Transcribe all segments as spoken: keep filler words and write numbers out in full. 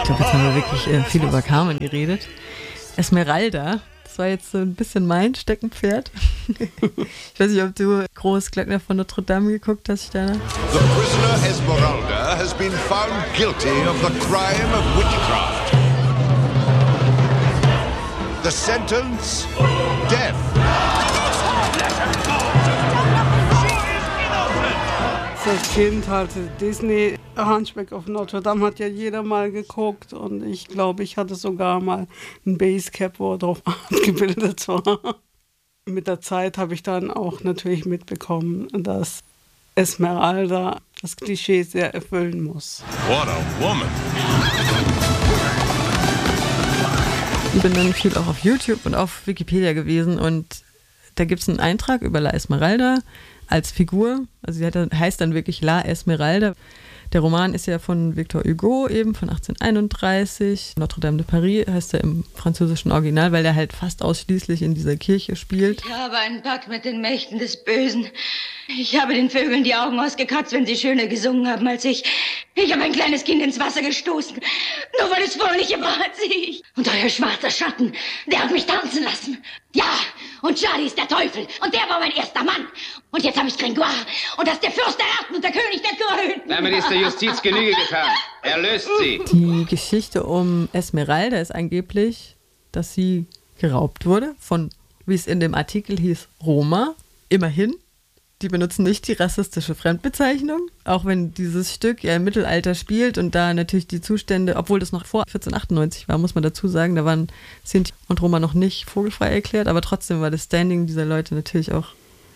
Ich glaube, jetzt haben wir wirklich äh, viel über Carmen geredet. Esmeralda, das war jetzt so ein bisschen mein Steckenpferd. Ich weiß nicht, ob du Großglöckner von Notre Dame geguckt hast, Steiner. The prisoner Esmeralda has been found guilty of the crime of witchcraft. The sentence, death. Als Kind hatte Disney Hunchback of Notre Dame hat ja jeder mal geguckt und ich glaube, ich hatte sogar mal ein Basecap, wo drauf abgebildet war. Mit der Zeit habe ich dann auch natürlich mitbekommen, dass Esmeralda das Klischee sehr erfüllen muss. What a woman! Ich bin dann viel auch auf YouTube und auf Wikipedia gewesen und da gibt es einen Eintrag über La Esmeralda als Figur. Also sie hat, heißt dann wirklich La Esmeralda. Der Roman ist ja von Victor Hugo, eben von achtzehnhunderteinunddreißig. Notre Dame de Paris heißt er im französischen Original, weil der halt fast ausschließlich in dieser Kirche spielt. Ich habe einen Pakt mit den Mächten des Bösen. Ich habe den Vögeln die Augen ausgekratzt, wenn sie schöner gesungen haben als ich. Ich habe ein kleines Kind ins Wasser gestoßen, nur weil es fröhliche war als ich. Und euer schwarzer Schatten, der hat mich tanzen lassen. Ja, und Charlie ist der Teufel und der war mein erster Mann. Und jetzt habe ich Gringoire und das ist der Fürst der Erden und der König der Kröten. Damit ist der Justiz Genüge getan. Erlöst sie. Die Geschichte um Esmeralda ist angeblich, dass sie geraubt wurde von, wie es in dem Artikel hieß, Roma. Immerhin. Die benutzen nicht die rassistische Fremdbezeichnung, auch wenn dieses Stück ja im Mittelalter spielt und da natürlich die Zustände, obwohl das noch vor vierzehnhundertachtundneunzig war, muss man dazu sagen, da waren Sinti und Roma noch nicht vogelfrei erklärt, aber trotzdem war das Standing dieser Leute natürlich auch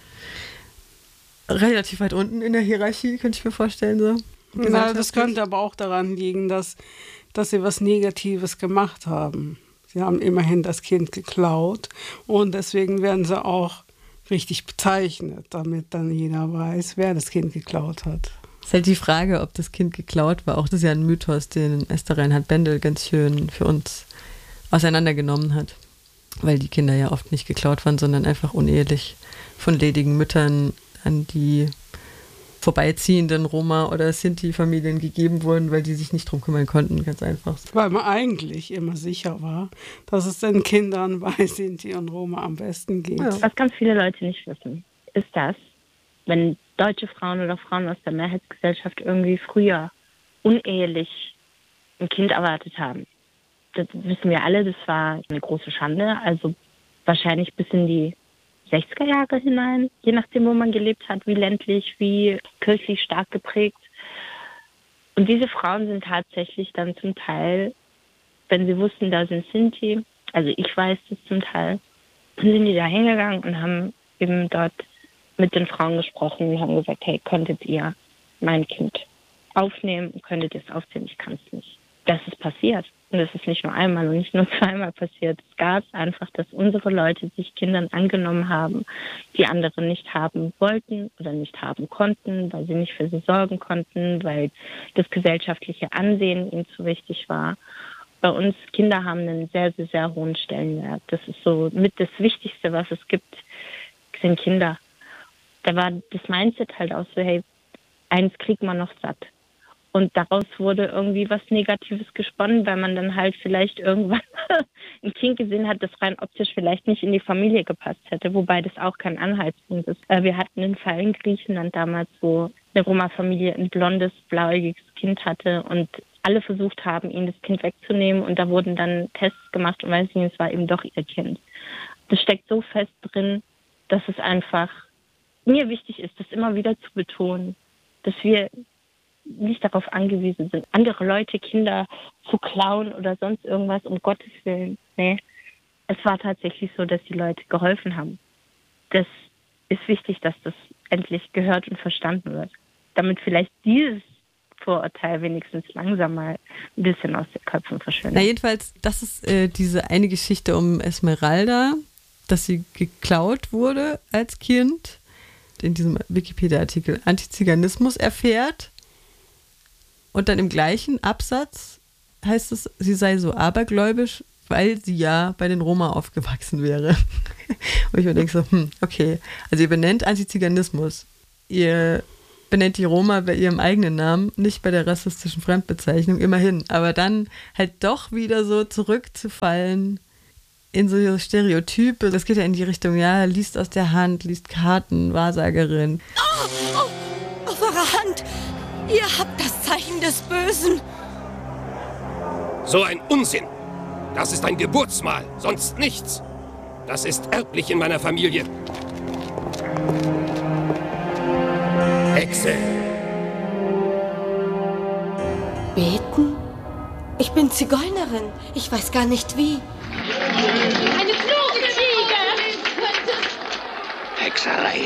relativ weit unten in der Hierarchie, könnte ich mir vorstellen. So. Na, das könnte aber auch daran liegen, dass, dass sie was Negatives gemacht haben. Sie haben immerhin das Kind geklaut und deswegen werden sie auch richtig bezeichnet, damit dann jeder weiß, wer das Kind geklaut hat. Es ist halt die Frage, ob das Kind geklaut war. Auch das ist ja ein Mythos, den Esther Reinhard Bendel ganz schön für uns auseinandergenommen hat. Weil die Kinder ja oft nicht geklaut waren, sondern einfach unehelich von ledigen Müttern an die vorbeiziehenden Roma- oder Sinti-Familien gegeben wurden, weil die sich nicht drum kümmern konnten, ganz einfach. Weil man eigentlich immer sicher war, dass es den Kindern bei Sinti und Roma am besten geht. Ja. Was ganz viele Leute nicht wissen, ist das, wenn deutsche Frauen oder Frauen aus der Mehrheitsgesellschaft irgendwie früher unehelich ein Kind erwartet haben. Das wissen wir alle, das war eine große Schande, also wahrscheinlich bis in die sechziger Jahre hinein, je nachdem, wo man gelebt hat, wie ländlich, wie kirchlich stark geprägt. Und diese Frauen sind tatsächlich dann zum Teil, wenn sie wussten, da sind Sinti, also ich weiß das zum Teil, sind die da hingegangen und haben eben dort mit den Frauen gesprochen und haben gesagt, hey, könntet ihr mein Kind aufnehmen, könntet ihr es aufziehen, ich kann es nicht. Das ist passiert. Und das ist nicht nur einmal und nicht nur zweimal passiert. Es gab einfach, dass unsere Leute sich Kindern angenommen haben, die andere nicht haben wollten oder nicht haben konnten, weil sie nicht für sie sorgen konnten, weil das gesellschaftliche Ansehen ihnen zu wichtig war. Bei uns, Kinder haben einen sehr, sehr, sehr hohen Stellenwert. Das ist so mit das Wichtigste, was es gibt, sind Kinder. Da war das Mindset halt auch so, hey, eins kriegt man noch satt. Und daraus wurde irgendwie was Negatives gesponnen, weil man dann halt vielleicht irgendwann ein Kind gesehen hat, das rein optisch vielleicht nicht in die Familie gepasst hätte, wobei das auch kein Anhaltspunkt ist. Wir hatten einen Fall in Griechenland damals, wo eine Roma-Familie ein blondes, blauäugiges Kind hatte und alle versucht haben, ihnen das Kind wegzunehmen und da wurden dann Tests gemacht und weiß nicht, es war eben doch ihr Kind. Das steckt so fest drin, dass es einfach mir wichtig ist, das immer wieder zu betonen, dass wir nicht darauf angewiesen sind, andere Leute Kinder zu klauen oder sonst irgendwas, um Gottes Willen. Nee, es war tatsächlich so, dass die Leute geholfen haben. Das ist wichtig, dass das endlich gehört und verstanden wird, damit vielleicht dieses Vorurteil wenigstens langsam mal ein bisschen aus den Köpfen verschwindet. Na jedenfalls, das ist äh, diese eine Geschichte um Esmeralda, dass sie geklaut wurde als Kind, in diesem Wikipedia-Artikel Antiziganismus erfährt. Und dann im gleichen Absatz heißt es, sie sei so abergläubisch, weil sie ja bei den Roma aufgewachsen wäre. Und ich mir denke so, hm, okay. Also ihr benennt Antiziganismus. Ihr benennt die Roma bei ihrem eigenen Namen, nicht bei der rassistischen Fremdbezeichnung, immerhin. Aber dann halt doch wieder so zurückzufallen in so Stereotype. Das geht ja in die Richtung, ja, liest aus der Hand, liest Karten, Wahrsagerin. Oh, oh, auf eurer Hand! Ihr habt das Zeichen des Bösen! So ein Unsinn! Das ist ein Geburtsmal, sonst nichts. Das ist erblich in meiner Familie. Hexe! Beten? Ich bin Zigeunerin. Ich weiß gar nicht wie. Eine Fluchziege! Hexerei.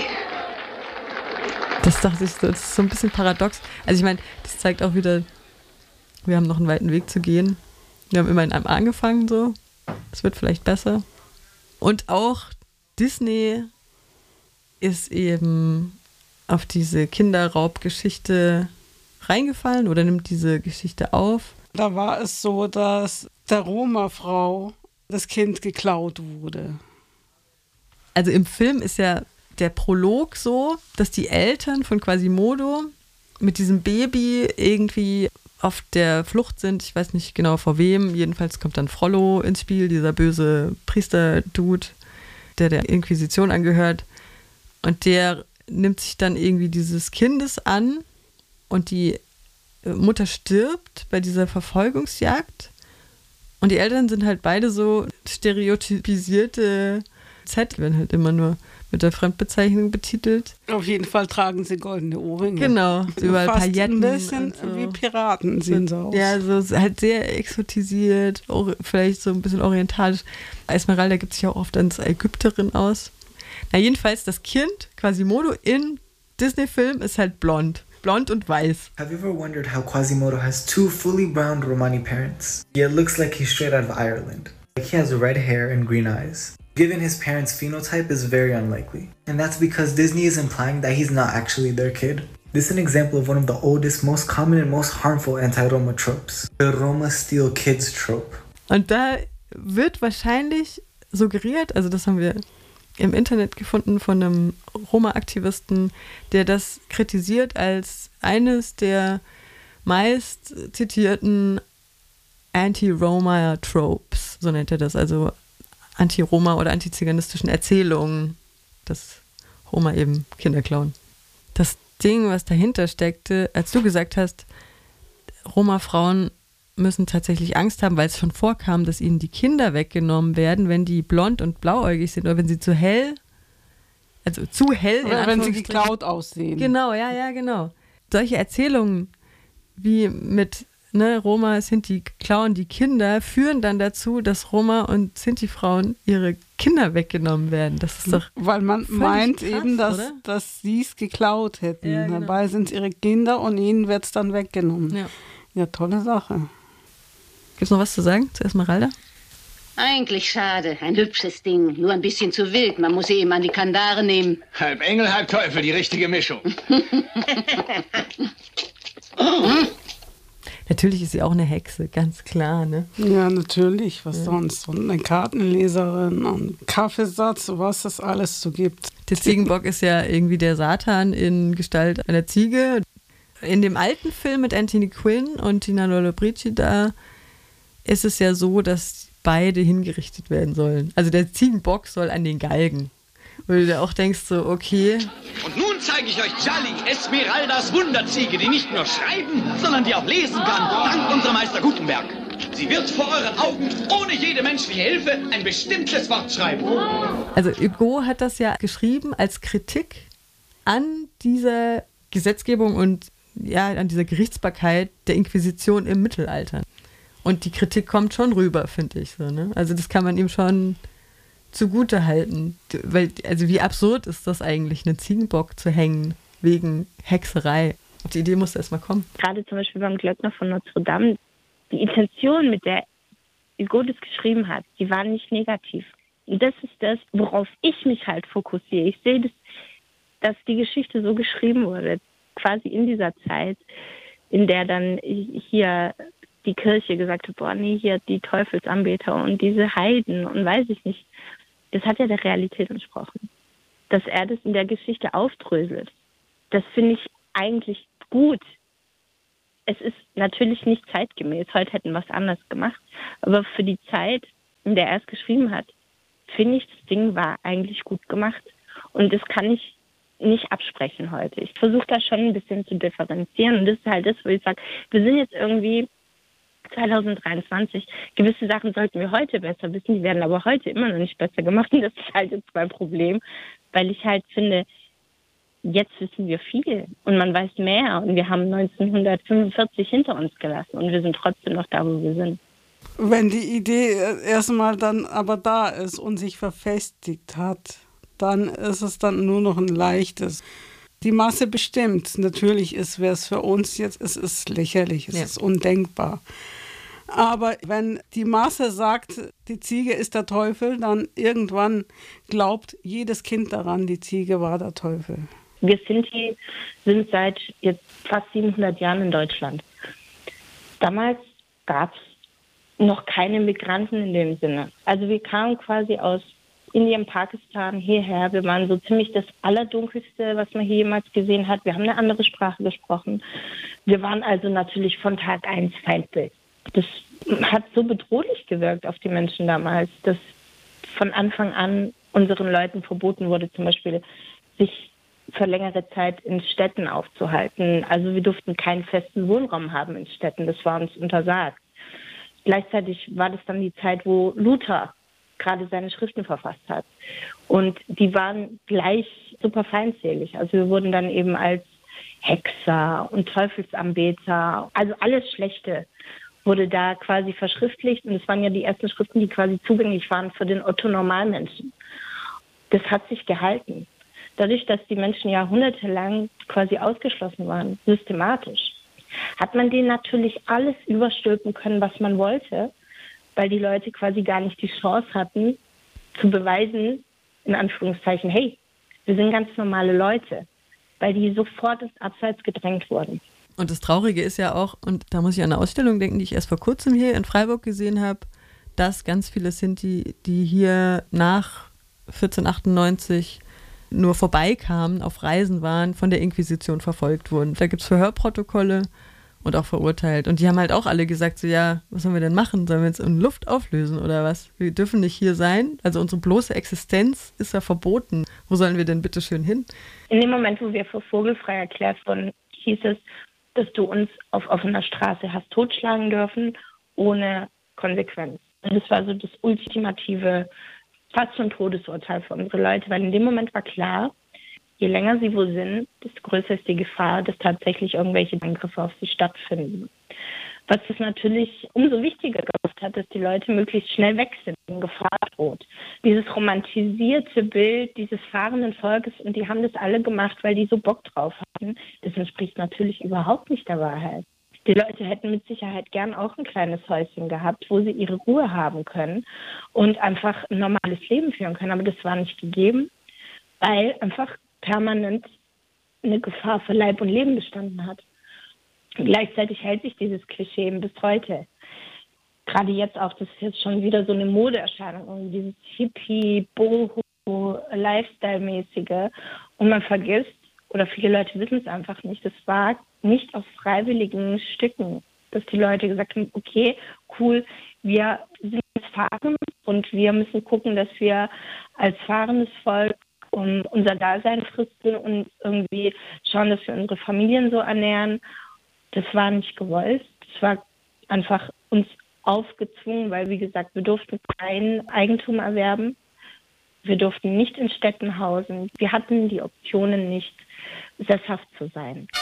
Das dachte ich, das ist so ein bisschen paradox. Also ich meine, das zeigt auch wieder, wir haben noch einen weiten Weg zu gehen. Wir haben immerhin einmal angefangen, so. Es wird vielleicht besser. Und auch Disney ist eben auf diese Kinderraubgeschichte reingefallen oder nimmt diese Geschichte auf. Da war es so, dass der Roma-Frau das Kind geklaut wurde. Also im Film ist ja der Prolog so, dass die Eltern von Quasimodo mit diesem Baby irgendwie auf der Flucht sind. Ich weiß nicht genau vor wem. Jedenfalls kommt dann Frollo ins Spiel, dieser böse Priester-Dude, der der Inquisition angehört. Und der nimmt sich dann irgendwie dieses Kindes an und die Mutter stirbt bei dieser Verfolgungsjagd. Und die Eltern sind halt beide so stereotypisierte Z, werden halt immer nur mit der Fremdbezeichnung betitelt. Auf jeden Fall tragen sie goldene Ohrringe. Genau, überall Fast Pailletten. ein bisschen so. wie Piraten sehen sie aus. Ja, so halt sehr exotisiert, auch vielleicht so ein bisschen orientalisch. Esmeralda gibt sich ja auch oft als Ägypterin aus. Na jedenfalls, das Kind, Quasimodo in Disney-Film, ist halt blond. Blond und weiß. Have you ever wondered how Quasimodo has two fully brown Romani parents? Yet looks like he's straight out of Ireland. Like he has red hair and green eyes. Given his parents' phenotype is very unlikely. And that's because Disney is implying that he's not actually their kid. This is an example of one of the oldest, most common and most harmful anti-Roma tropes. The Roma steal kids trope. Und da wird wahrscheinlich suggeriert, also das haben wir im Internet gefunden von einem Roma-Aktivisten, der das kritisiert als eines der meist zitierten Anti-Roma-Tropes, so nennt er das, also Anti-Roma- oder antiziganistischen Erzählungen, dass Roma eben Kinder klauen. Das Ding, was dahinter steckte, als du gesagt hast, Roma-Frauen müssen tatsächlich Angst haben, weil es schon vorkam, dass ihnen die Kinder weggenommen werden, wenn die blond und blauäugig sind oder wenn sie zu hell, also zu hell. Oder wenn sie geklaut aussehen. Genau, ja, ja, genau. Solche Erzählungen wie mit ne, Roma, Sinti klauen die Kinder, führen dann dazu, dass Roma und Sinti-Frauen ihre Kinder weggenommen werden. Das ist doch Weil man meint krass, eben, dass, oder? dass sie es geklaut hätten. Ja, genau. Dabei sind es ihre Kinder und ihnen wird es dann weggenommen. Ja. Ja, tolle Sache. Gibt es noch was zu sagen zu Esmeralda? Eigentlich schade. Ein hübsches Ding. Nur ein bisschen zu wild. Man muss sie eben an die Kandare nehmen. Halb Engel, halb Teufel, die richtige Mischung. Natürlich ist sie auch eine Hexe, ganz klar, ne? Ja, natürlich. Was Ja. sonst? Und eine Kartenleserin und Kaffeesatz, was es alles so gibt. Der Ziegenbock ist ja irgendwie der Satan in Gestalt einer Ziege. In dem alten Film mit Anthony Quinn und Tina Lollobrigida ist es ja so, dass beide hingerichtet werden sollen. Also der Ziegenbock soll an den Galgen. Wo du dir auch denkst so, okay. Und nun zeige ich euch Jali, Esmeraldas Wunderziege, die nicht nur schreiben, sondern die auch lesen kann, dank unserem Meister Gutenberg. Sie wird vor euren Augen ohne jede menschliche Hilfe ein bestimmtes Wort schreiben. Also Hugo hat das ja geschrieben als Kritik an dieser Gesetzgebung und ja, an dieser Gerichtsbarkeit der Inquisition im Mittelalter. Und die Kritik kommt schon rüber, finde ich. So, ne? Also das kann man ihm schon zugute halten. Weil, also wie absurd ist das eigentlich, einen Ziegenbock zu hängen wegen Hexerei? Auf die Idee musste erst mal kommen. Gerade zum Beispiel beim Glöckner von Notre Dame, die Intention, mit der Hugo das geschrieben hat, die war nicht negativ. Und das ist das, worauf ich mich halt fokussiere. Ich sehe, das, dass die Geschichte so geschrieben wurde, quasi in dieser Zeit, in der dann hier die Kirche gesagt hat, boah, nee, hier die Teufelsanbeter und diese Heiden und weiß ich nicht. Das hat ja der Realität entsprochen. Dass er das in der Geschichte aufdröselt, das finde ich eigentlich gut. Es ist natürlich nicht zeitgemäß. Heute hätten wir es anders gemacht. Aber für die Zeit, in der er es geschrieben hat, finde ich, das Ding war eigentlich gut gemacht. Und das kann ich nicht absprechen heute. Ich versuche da schon ein bisschen zu differenzieren. Und das ist halt das, wo ich sage, wir sind jetzt irgendwie zwanzig dreiundzwanzig. Gewisse Sachen sollten wir heute besser wissen, die werden aber heute immer noch nicht besser gemacht. Und das ist halt jetzt mein Problem, weil ich halt finde, jetzt wissen wir viel und man weiß mehr. Und wir haben neunzehnhundertfünfundvierzig hinter uns gelassen und wir sind trotzdem noch da, wo wir sind. Wenn die Idee erstmal dann aber da ist und sich verfestigt hat, dann ist es dann nur noch ein leichtes. Die Masse bestimmt. Natürlich ist, wäre es für uns jetzt, es ist lächerlich, es ja. ist undenkbar. Aber wenn die Masse sagt, die Ziege ist der Teufel, dann irgendwann glaubt jedes Kind daran, die Ziege war der Teufel. Wir Sinti sind seit jetzt fast siebenhundert Jahren in Deutschland. Damals gab es noch keine Migranten in dem Sinne. Also wir kamen quasi aus Indien, Pakistan hierher. Wir waren so ziemlich das Allerdunkelste, was man hier jemals gesehen hat. Wir haben eine andere Sprache gesprochen. Wir waren also natürlich von Tag eins Feindbild. Das hat so bedrohlich gewirkt auf die Menschen damals, dass von Anfang an unseren Leuten verboten wurde, zum Beispiel sich für längere Zeit in Städten aufzuhalten. Also wir durften keinen festen Wohnraum haben in Städten. Das war uns untersagt. Gleichzeitig war das dann die Zeit, wo Luther gerade seine Schriften verfasst hat. Und die waren gleich super feindselig. Also wir wurden dann eben als Hexer und Teufelsanbeter, also alles Schlechte wurde da quasi verschriftlicht. Und es waren ja die ersten Schriften, die quasi zugänglich waren für den Otto-Normalmenschen. Das hat sich gehalten. Dadurch, dass die Menschen jahrhundertelang quasi ausgeschlossen waren, systematisch, hat man denen natürlich alles überstülpen können, was man wollte, weil die Leute quasi gar nicht die Chance hatten, zu beweisen, in Anführungszeichen, hey, wir sind ganz normale Leute, weil die sofort ins Abseits gedrängt wurden. Und das Traurige ist ja auch, und da muss ich an eine Ausstellung denken, die ich erst vor kurzem hier in Freiburg gesehen habe, dass ganz viele Sinti, die hier nach vierzehnhundertachtundneunzig nur vorbeikamen, auf Reisen waren, von der Inquisition verfolgt wurden. Da gibt es Verhörprotokolle und auch verurteilt. Und die haben halt auch alle gesagt, so ja, was sollen wir denn machen? Sollen wir uns in Luft auflösen oder was? Wir dürfen nicht hier sein. Also unsere bloße Existenz ist ja verboten. Wo sollen wir denn bitte schön hin? In dem Moment, wo wir für vogelfrei erklärt wurden, hieß es, dass du uns auf offener Straße hast totschlagen dürfen, ohne Konsequenz. Und das war so das ultimative, fast schon Todesurteil für unsere Leute, weil in dem Moment war klar, je länger sie wo sind, desto größer ist die Gefahr, dass tatsächlich irgendwelche Angriffe auf sie stattfinden. Was es natürlich umso wichtiger gemacht hat, dass die Leute möglichst schnell weg sind, wenn Gefahr droht. Dieses romantisierte Bild dieses fahrenden Volkes, und die haben das alle gemacht, weil die so Bock drauf hatten, das entspricht natürlich überhaupt nicht der Wahrheit. Die Leute hätten mit Sicherheit gern auch ein kleines Häuschen gehabt, wo sie ihre Ruhe haben können und einfach ein normales Leben führen können. Aber das war nicht gegeben, weil einfach permanent eine Gefahr für Leib und Leben bestanden hat. Und gleichzeitig hält sich dieses Klischee bis heute. Gerade jetzt auch, das ist jetzt schon wieder so eine Modeerscheinung, dieses Hippie, Boho, Lifestyle-mäßige. Und man vergisst, oder viele Leute wissen es einfach nicht, das war nicht aus freiwilligen Stücken, dass die Leute gesagt haben, okay, cool, wir sind jetzt fahren und wir müssen gucken, dass wir als fahrendes Volk um unser Dasein fristen und irgendwie schauen, dass wir unsere Familien so ernähren. Das war nicht gewollt. Das war einfach uns aufgezwungen, weil, wie gesagt, wir durften kein Eigentum erwerben. Wir durften nicht in Städten hausen. Wir hatten die Optionen nicht, sesshaft zu sein.